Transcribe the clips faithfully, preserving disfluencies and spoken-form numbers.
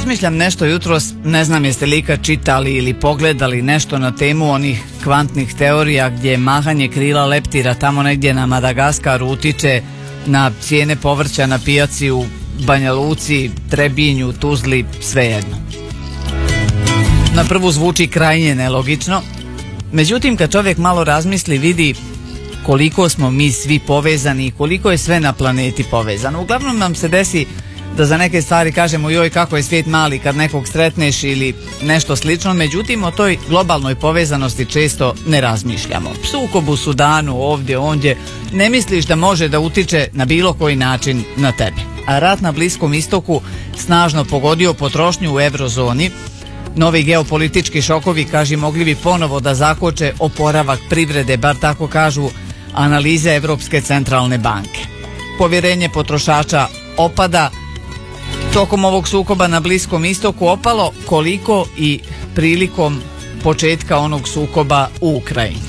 razmišljam nešto jutros, ne znam jeste li ikad čitali ili pogledali nešto na temu onih kvantnih teorija gdje mahanje krila leptira tamo negdje na Madagaskaru utiče na cijene povrća na pijaci u Banja Luci, Trebinju, Tuzli, svejedno. Na prvu zvuči krajnje nelogično, međutim kad čovjek malo razmisli vidi koliko smo mi svi povezani i koliko je sve na planeti povezano. Uglavnom nam se desi da za neke stvari kažemo joj kako je svijet mali kad nekog sretneš ili nešto slično, međutim o toj globalnoj povezanosti često ne razmišljamo. Sukob u Sudanu, ovdje, ondje, ne misliš da može da utiče na bilo koji način na tebe. A rat na Bliskom istoku snažno pogodio potrošnju u eurozoni. Novi geopolitički šokovi, kaži, mogli bi ponovo da zakoče oporavak privrede, bar tako kažu analize Europske centralne banke. Povjerenje potrošača opada. Tokom ovog sukoba na Bliskom istoku opalo koliko i prilikom početka onog sukoba u Ukrajini.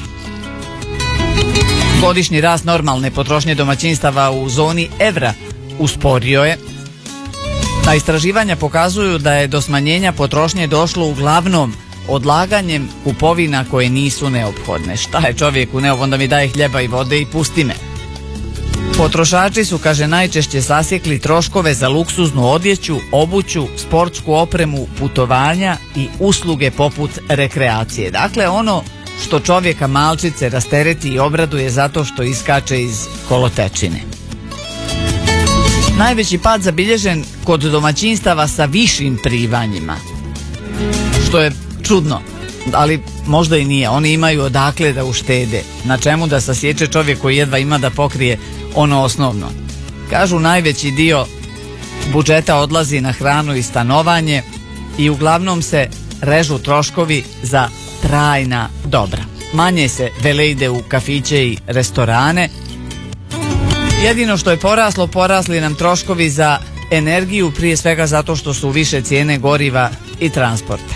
Godišnji rast normalne potrošnje domaćinstava u zoni evra usporio je. Ta istraživanja pokazuju da je do smanjenja potrošnje došlo uglavnom odlaganjem kupovina koje nisu neophodne. Šta je čovjeku neophodno, onda mi daje hljeba i vode i pusti me. Potrošači su, kaže, najčešće sasjekli troškove za luksuznu odjeću, obuću, sportsku opremu, putovanja i usluge poput rekreacije. Dakle, ono što čovjeka malčice rastereti i obraduje zato što iskače iz kolotečine. Najveći pad zabilježen kod domaćinstava sa višim primanjima, što je čudno, ali možda i nije. Oni imaju odakle da uštede, na čemu da sasječe čovjek koji jedva ima da pokrije ono osnovno. Kažu najveći dio budžeta odlazi na hranu i stanovanje i uglavnom se režu troškovi za trajna dobra. Manje se veleide u kafiće i restorane. Jedino što je poraslo, porasli nam troškovi za energiju, prije svega zato što su više cijene goriva i transporta.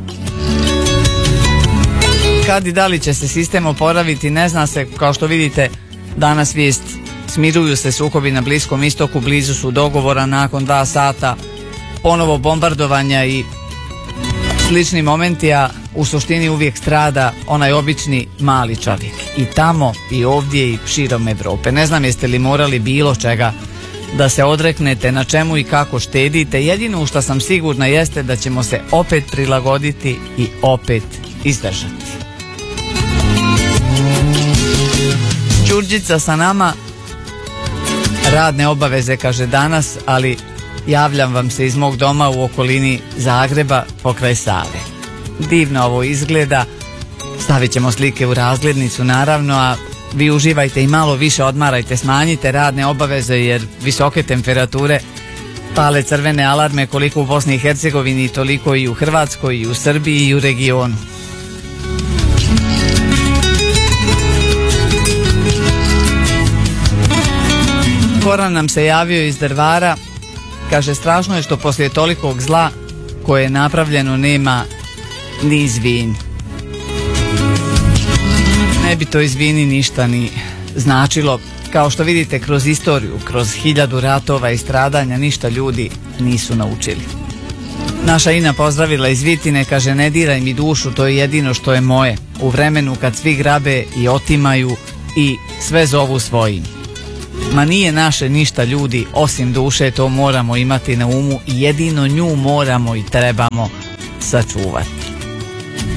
Kad i da li će se sistem oporaviti ne zna se. Kao što vidite, danas vijest, smiruju se sukobi na Bliskom istoku, blizu su dogovora nakon dva sata, ponovo bombardovanja i slični momenti, a u suštini uvijek strada onaj obični mali čovjek. I tamo, i ovdje, i širom Europe. Ne znam jeste li morali bilo čega da se odreknete, na čemu i kako štedite. Jedino što sam sigurna jeste da ćemo se opet prilagoditi i opet izdržati. Đurđica sa nama, radne obaveze, kaže, danas, ali javljam vam se iz mog doma u okolini Zagreba pokraj Save. Divno ovo izgleda, stavit ćemo slike u razglednicu naravno, a vi uživajte i malo više odmarajte, smanjite radne obaveze jer visoke temperature pale crvene alarme koliko u Bosni i Hercegovini, toliko i u Hrvatskoj, i u Srbiji, i u regionu. Goran nam se javio iz Drvara, kaže, strašno je što poslije tolikog zla koje je napravljeno nema ni izvini. Ne bi to izvini ništa ni značilo. Kao što vidite, kroz istoriju, kroz hiljadu ratova i stradanja ništa ljudi nisu naučili. Naša Ina pozdravila iz Vitine, kaže, ne diraj mi dušu, to je jedino što je moje. U vremenu kad svi grabe i otimaju i sve zovu svojim. Ma nije naše ništa, ljudi, osim duše, to moramo imati na umu i jedino nju moramo i trebamo sačuvati.